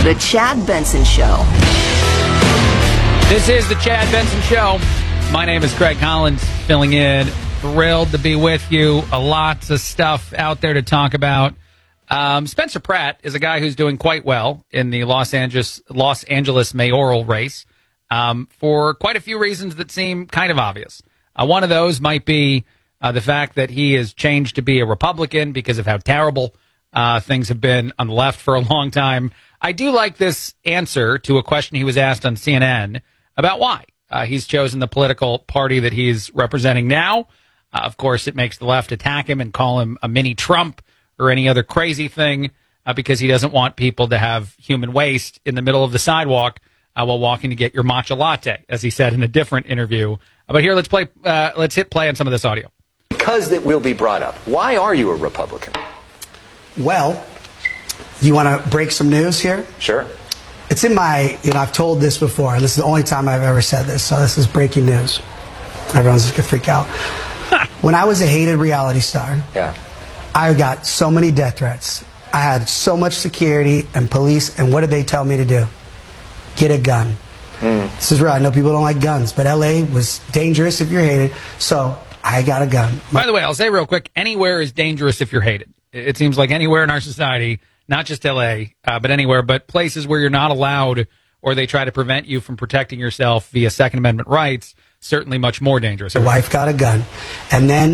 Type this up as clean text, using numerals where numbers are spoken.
The Chad Benson Show. This is the Chad Benson Show. My name is Craig Collins, filling in. Thrilled to be with you. Lots of stuff out there to talk about. Spencer Pratt is a guy who's doing quite well in the Los Angeles mayoral race for quite a few reasons that seem kind of obvious. One of those might be the fact that he has changed to be a Republican because of how terrible things have been on the left for a long time. I do like this answer to a question he was asked on CNN about why he's chosen the political party that he's representing now. Of course, it makes the left attack him and call him a mini Trump or any other crazy thing because he doesn't want people to have human waste in the middle of the sidewalk while walking to get your matcha latte, as he said in a different interview. But here, let's hit play on some of this audio. Because it will be brought up. Why are you a Republican? Well, you want to break some news here? Sure. It's in my, I've told this before. This is the only time I've ever said this, so this is breaking news. Everyone's just going to freak out. When I was a hated reality star, I got so many death threats. I had so much security and police, and what did they tell me to do? Get a gun. This is real. I know people don't like guns, but L.A. was dangerous if you're hated, so I got a gun. By the way, I'll say real quick, anywhere is dangerous if you're hated. It seems like anywhere in our society, not just L.A., but anywhere, but places where you're not allowed or they try to prevent you from protecting yourself via Second Amendment rights, certainly much more dangerous. My wife got a gun, and then